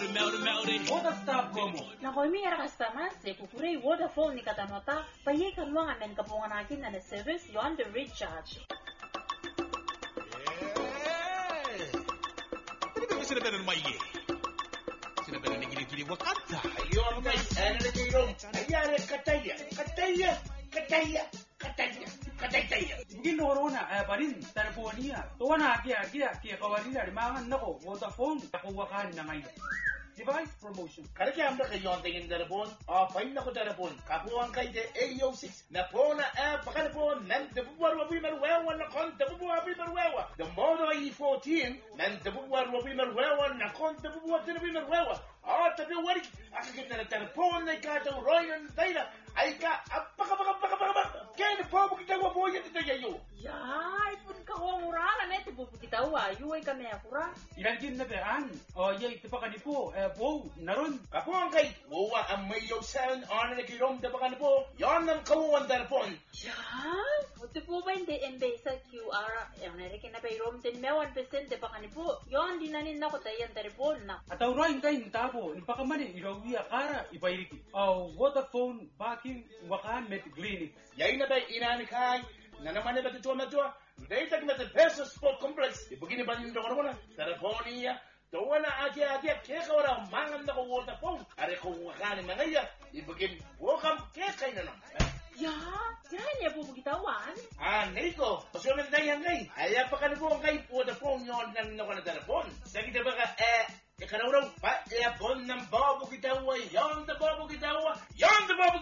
Waterstop como. Nakoimi era customer se kukurei Vodafone ni katanota paye kanwang amen kapungan akin na service yon the recharge. Sinabi na maye. Sinabi na gili-gili wakanta. Ayun guys, ano na kayo? Ayari, kataya. Mungkin corona pa rin teleponia. Tuwa na kaya kawarila limangan nako Vodafone nakuwakan na ngayon. Device promotion. Kada kaya anda kayo ang tingin telepon, pahin ako telepon, kapuan kay de AO6, na po na pakalephone, nan dabubuar wabi marwewa na kon, dabubuar wabi marwewa. The Moto E14, nan dabubuar wabi marwewa na kon, dabubuar wabi marwewa. Tapi wari, akakit na telepon na ikataw roy ng tayo, ay ka, kaya na po kita waboy at ito yayo. Yay, pun ka murala na ito bubukitawa, yuway kami akura. Ilagin na bean. Yay, tipakan po. Wow, naron. Kapuan kay, wawa ang mayaw saan, ano na kilom dapakan po, yan ang kawuan telepon. Yan? Ito po ba hindi embesa QR? Ang narikin na payroom 10% de pa kanipo. Yon, dinanin na ko tayo ang telepon na. At awrain kayo ng tabo, nipakamani, ilawiya kara, ipairiki. Vodafone, baking, wakan, met clinic. Yayin na ba inani kay, na naman na ba ito matua? Dahil tag met Peso Sport Complex, ibugin ba nito ko na telefoniya, tawa na aja kaya wala mangan na ko Vodafone. Are ko wakanin na ngaya, ibugin, wakam kaya kayo na naman. Ya, yan niya bubukitawan. Niko, pasunan na yan ngay. Ay, pakalibong kay Vodafone yun ng nako na telefon. Sige na ba ka, ikaw raw, pa, pon ng babu kitawa, yon the babu kitawa, yon the babu